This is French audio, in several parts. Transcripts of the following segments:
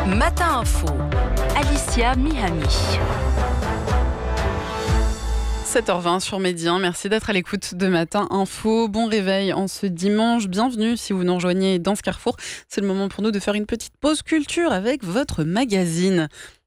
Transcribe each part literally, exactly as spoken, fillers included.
Matin Info, Alicia Mihami. sept heures vingt sur Médien, merci d'être à l'écoute de Matin Info. Bon réveil en ce dimanche, bienvenue si vous nous rejoignez dans ce carrefour. C'est le moment pour nous de faire une petite pause culture avec votre magazine.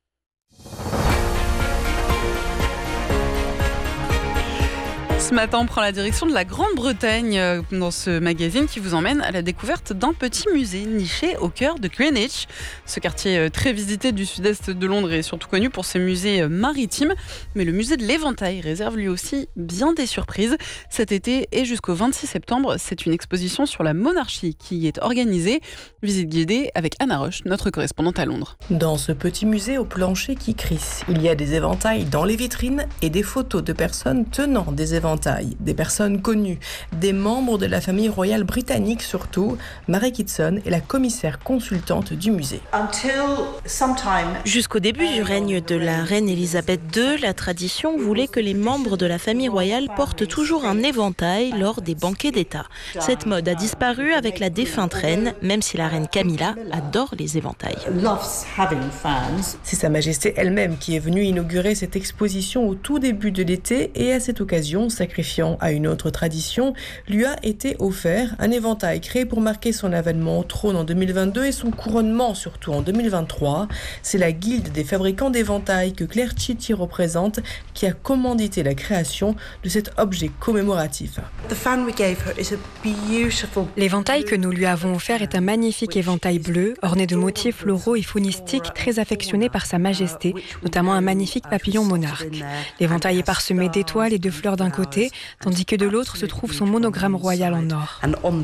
Ce matin, on prend la direction de la Grande-Bretagne dans ce magazine qui vous emmène à la découverte d'un petit musée niché au cœur de Greenwich. Ce quartier très visité du sud-est de Londres est surtout connu pour ses musées maritimes. Mais le musée de l'Éventail réserve lui aussi bien des surprises. Cet été et jusqu'au vingt-six septembre, c'est une exposition sur la monarchie qui y est organisée. Visite guidée avec Anna Roche, notre correspondante à Londres. Dans ce petit musée au plancher qui crisse, il y a des éventails dans les vitrines et des photos de personnes tenant des éventails. Des personnes connues, des membres de la famille royale britannique surtout. Mary Kitson est la commissaire consultante du musée. Jusqu'au début du règne de la reine Elisabeth deux, la tradition voulait que les membres de la famille royale portent toujours un éventail lors des banquets d'État. Cette mode a disparu avec la défunte reine, même si la reine Camilla adore les éventails. C'est Sa Majesté elle-même qui est venue inaugurer cette exposition au tout début de l'été et à cette occasion, sacrifiant à une autre tradition, lui a été offert un éventail créé pour marquer son avènement au trône en deux mille vingt-deux et son couronnement surtout en deux mille vingt-trois. C'est la Guilde des fabricants d'éventails que Claire Chitty représente qui a commandité la création de cet objet commémoratif. L'éventail que nous lui avons offert est un magnifique éventail bleu, orné de motifs floraux et faunistiques très affectionné par Sa Majesté, notamment un magnifique papillon monarque. L'éventail est parsemé d'étoiles et de fleurs d'un côté, tandis que de l'autre se trouve son monogramme royal en or.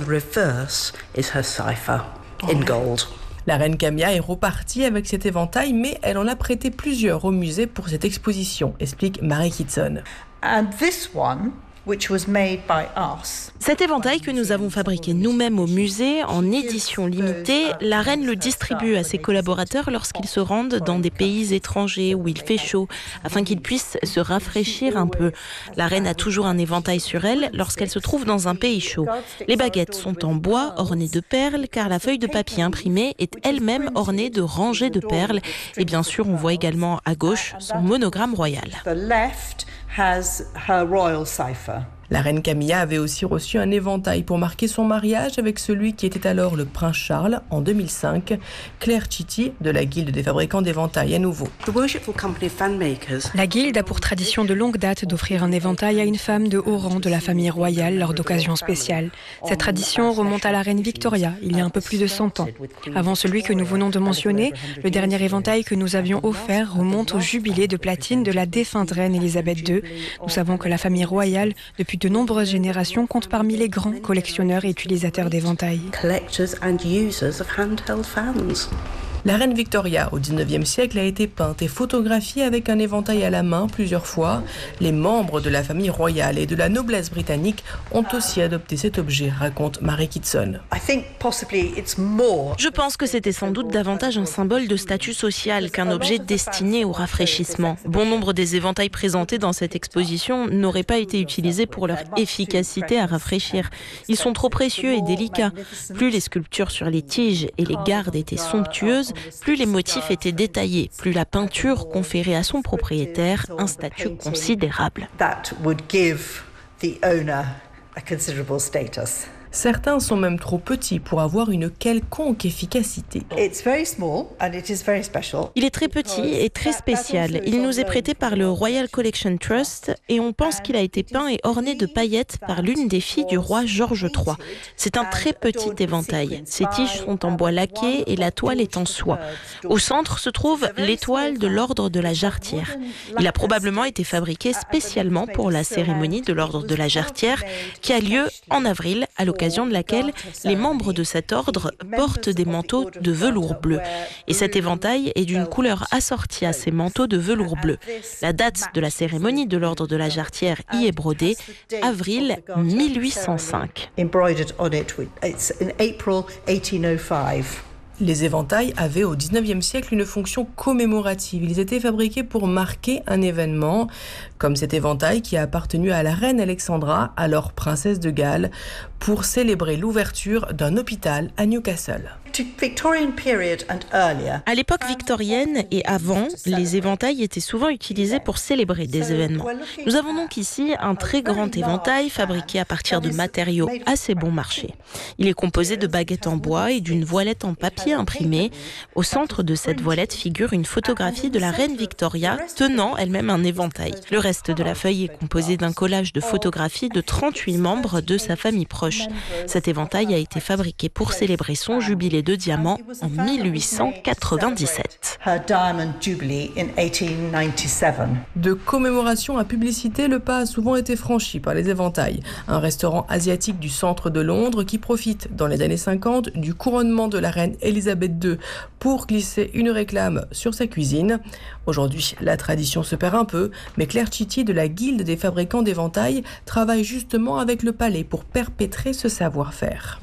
La reine Camilla est repartie avec cet éventail, mais elle en a prêté plusieurs au musée pour cette exposition, explique Mary Kitson. And this one, which was made by us. Cet éventail que nous avons fabriqué nous-mêmes au musée en édition limitée, la reine le distribue à ses collaborateurs lorsqu'ils se rendent dans des pays étrangers où il fait chaud, afin qu'ils puissent se rafraîchir un peu. La reine a toujours un éventail sur elle lorsqu'elle se trouve dans un pays chaud. Les baguettes sont en bois ornées de perles car la feuille de papier imprimée est elle-même ornée de rangées de perles. Et bien sûr, on voit également à gauche son monogramme royal. La reine Camilla avait aussi reçu un éventail pour marquer son mariage avec celui qui était alors le prince Charles en deux mille cinq. Claire Chitty de la Guilde des fabricants d'éventails à nouveau. La Guilde a pour tradition de longue date d'offrir un éventail à une femme de haut rang de la famille royale lors d'occasions spéciales. Cette tradition remonte à la reine Victoria, il y a un peu plus de cent ans. Avant celui que nous venons de mentionner, le dernier éventail que nous avions offert remonte au jubilé de platine de la défunte reine Elisabeth deux. Nous savons que la famille royale, depuis de nombreuses générations, compte parmi les grands collectionneurs et utilisateurs d'éventails. La reine Victoria, au dix-neuvième siècle, a été peinte et photographiée avec un éventail à la main plusieurs fois. Les membres de la famille royale et de la noblesse britannique ont aussi adopté cet objet, raconte Mary Kitson. Je pense que c'était sans doute davantage un symbole de statut social qu'un objet destiné au rafraîchissement. Bon nombre des éventails présentés dans cette exposition n'auraient pas été utilisés pour leur efficacité à rafraîchir. Ils sont trop précieux et délicats. Plus les sculptures sur les tiges et les gardes étaient somptueuses, plus les motifs étaient détaillés, plus la peinture conférait à son propriétaire un statut considérable. Certains sont même trop petits pour avoir une quelconque efficacité. Il est très petit et très spécial. Il nous est prêté par le Royal Collection Trust et on pense qu'il a été peint et orné de paillettes par l'une des filles du roi George trois. C'est un très petit éventail. Ses tiges sont en bois laqué et la toile est en soie. Au centre se trouve l'étoile de l'ordre de la Jarretière. Il a probablement été fabriqué spécialement pour la cérémonie de l'ordre de la Jarretière qui a lieu en avril à l'occasion de laquelle les membres de cet ordre portent des manteaux de velours bleu. Et cet éventail est d'une couleur assortie à ces manteaux de velours bleu. La date de la cérémonie de l'ordre de la Jarretière y est brodée, avril mille huit cent cinq. Les éventails avaient au dix-neuvième siècle une fonction commémorative. Ils étaient fabriqués pour marquer un événement, comme cet éventail qui a appartenu à la reine Alexandra, alors princesse de Galles, pour célébrer l'ouverture d'un hôpital à Newcastle. À l'époque victorienne et avant, les éventails étaient souvent utilisés pour célébrer des événements. Nous avons donc ici un très grand éventail fabriqué à partir de matériaux assez bon marché. Il est composé de baguettes en bois et d'une voilette en papier imprimé. Au centre de cette voilette figure une photographie de la reine Victoria tenant elle-même un éventail. Le reste de la feuille est composé d'un collage de photographies de trente-huit membres de sa famille proche. Cet éventail a été fabriqué pour célébrer son jubilé de diamant en mille huit cent quatre-vingt-dix-sept. De commémoration à publicité, le pas a souvent été franchi par les éventails. Un restaurant asiatique du centre de Londres qui profite, dans les années cinquante, du couronnement de la reine Elisabeth deux pour glisser une réclame sur sa cuisine. Aujourd'hui, la tradition se perd un peu, mais Claire Chitty de la Guilde des fabricants d'éventails travaille justement avec le palais pour perpétrer ce savoir-faire.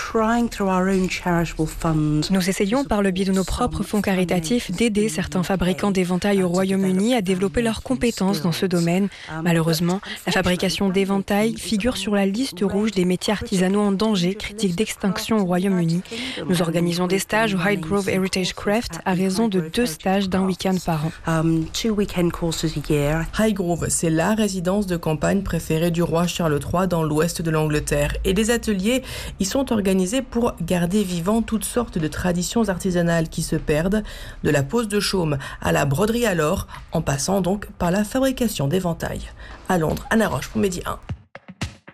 Nous essayons par le biais de nos propres fonds caritatifs d'aider certains fabricants d'éventails au Royaume-Uni à développer leurs compétences dans ce domaine. Malheureusement, la fabrication d'éventails figure sur la liste rouge des métiers artisanaux en danger, critique d'extinction au Royaume-Uni. Nous organisons des stages au Highgrove Heritage Craft à raison de deux stages d'un week-end par an. Highgrove, c'est la résidence de campagne préférée du roi Charles trois dans l'ouest de l'Angleterre. Et des ateliers y sont organisés pour garder vivant toutes sortes de traditions artisanales qui se perdent, de la pose de chaume à la broderie à l'or, en passant donc par la fabrication d'éventails. À Londres, Anna Roche pour Midi un.